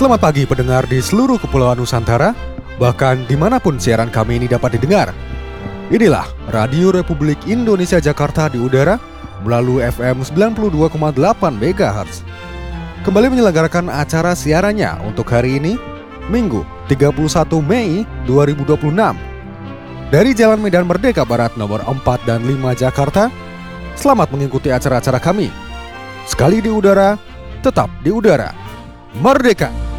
Selamat pagi pendengar di seluruh Kepulauan Nusantara, bahkan dimanapun siaran kami ini dapat didengar. Inilah Radio Republik Indonesia Jakarta di udara melalui FM 92,8 MHz. Kembali menyelenggarakan acara siarannya untuk hari ini, Minggu 31 Mei 2026. Dari Jalan Medan Merdeka Barat nomor 4 dan 5 Jakarta, selamat mengikuti acara-acara kami. Sekali di udara, tetap di udara. Merdeka!